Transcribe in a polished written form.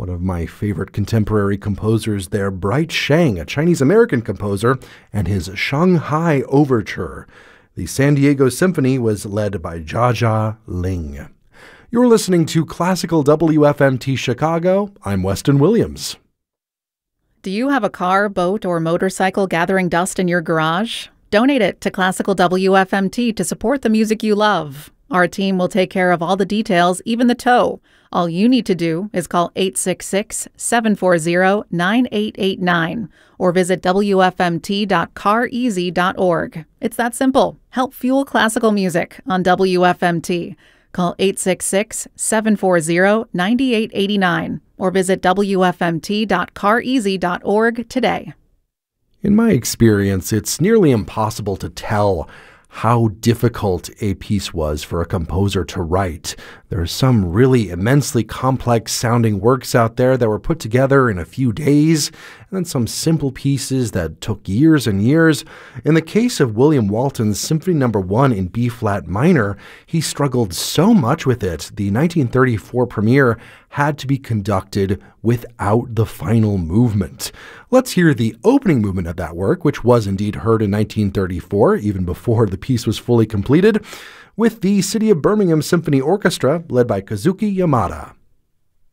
One of my favorite contemporary composers there, Bright Sheng, a Chinese-American composer, and his Shanghai Overture. The San Diego Symphony was led by Jia Ling. You're listening to Classical WFMT Chicago. I'm Weston Williams. Do you have a car, boat, or motorcycle gathering dust in your garage? Donate it to Classical WFMT to support the music you love. Our team will take care of all the details, even the tow. All you need to do is call 866-740-9889 or visit wfmt.careasy.org. It's that simple. Help fuel classical music on WFMT. Call 866-740-9889 or visit wfmt.careasy.org today. In my experience, it's nearly impossible to tell how difficult a piece was for a composer to write. There are some really immensely complex sounding works out there that were put together in a few days, and then some simple pieces that took years and years. In the case of William Walton's Symphony No. 1 in B-flat minor, he struggled so much with it. The 1934 premiere had to be conducted without the final movement. Let's hear the opening movement of that work, which was indeed heard in 1934, even before the piece was fully completed, with the City of Birmingham Symphony Orchestra, led by Kazuki Yamada.